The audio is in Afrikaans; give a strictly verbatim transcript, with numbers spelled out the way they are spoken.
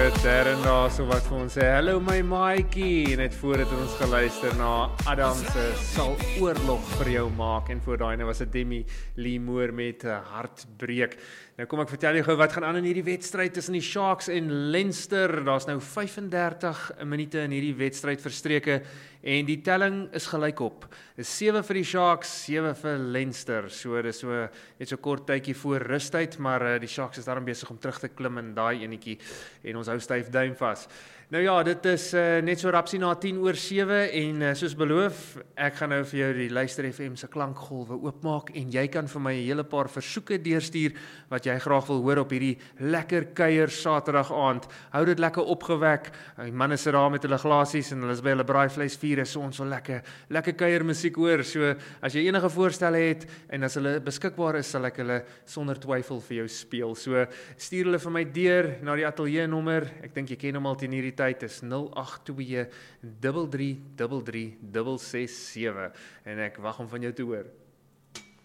vir Darren daar so wat vir ons sê, hallo my maatjie, net voordat ons geluister na Adam se sal oorlog vir jou maak, en voor daai was dit Demi Lee Moore met Hartbreek. Nou kom ek vertel jou gou wat gaan aan in hierdie wedstryd tussen die Sharks en Leinster. Daar's nou vyf en dertig minute in hierdie wedstryd verstreke en die telling is gelykop. Dis sewe vir die Sharks, sewe vir Leinster. So dis so net so kort tydjie voor rustyd, maar uh, die Sharks is daarom besig om terug te klim in daai enetjie en ons hou styf duim vas. Nou ja, dit is uh, net so rapsie na tien oor sewe en uh, soos beloof, ek gaan nou vir jou die Luister F M se klankgolwe oopmaak en jy kan vir my 'n hele paar versoeke deurstuur wat jy graag wil hoor op hierdie lekker kuier Saterdag aand. Hou dit lekker opgewek. Die manne sit daar met hulle glasies en hulle is by hulle braaivleis vier, so ons wil lekker lekker kuier musiek hoor. So as jy enige voorstelle het en as hulle beskikbaar is, sal ek hulle sonder twyfel vir jou speel. So stuur hulle vir my deur na die ateljee nommer. Ek dink jy ken hom al teen hierdie tyd, is nul agt twee drie drie drie drie ses ses sewe en ek wag om van jou te hoor.